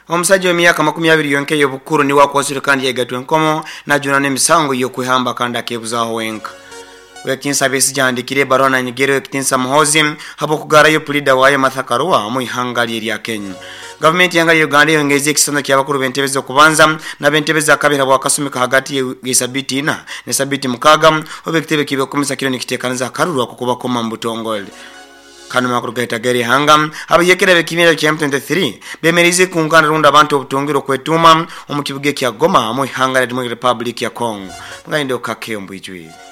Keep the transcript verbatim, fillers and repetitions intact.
Omusajja w'emyaka makumi abiri yonka ey'obukulu ni wakwasire kandi yegatwa enkomo najuna n'emisango y'okwehamba kandi akeebuzaaho wenka. Wekinsa besijandikire barona nyigero ekitinsa muhozi habo kugarayo pulida wayo Mathakarwa mu ihanga lya Kenya. Government yanga Uganda yongeze ekisano ky'abakuru b'entebeza okubanza na b'entebeza kabira bwa kasumika hagati y'esabiti ina ne sabiti mukaga obekitebe kibe kumisa kilo nikitekaniza karurwa kukuba koma mbutongole. Kanu makuru gaita gari hanga abiyekera bekimira kya M twenty-three bemerize kunkana runda abantu obutongero kwetuma omukibuge kya Goma mu ihanga lya Republic ya Congo. Ngaindo kakembu ijwi.